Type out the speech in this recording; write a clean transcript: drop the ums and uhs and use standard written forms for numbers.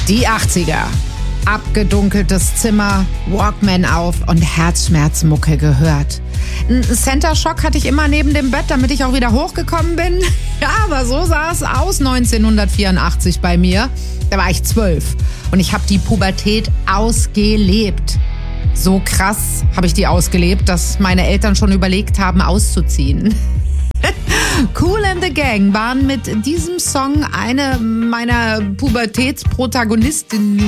Die 80er. Abgedunkeltes Zimmer, Walkman auf und Herzschmerzmucke gehört. Ein Center Shock hatte ich immer neben dem Bett, damit ich auch wieder hochgekommen bin. Ja, aber so sah es aus 1984 bei mir. Da war ich 12 und ich habe die Pubertät ausgelebt. So krass habe ich die ausgelebt, dass meine Eltern schon überlegt haben, auszuziehen. Kool and the Gang waren mit diesem Song eine meiner Pubertätsprotagonistinnen.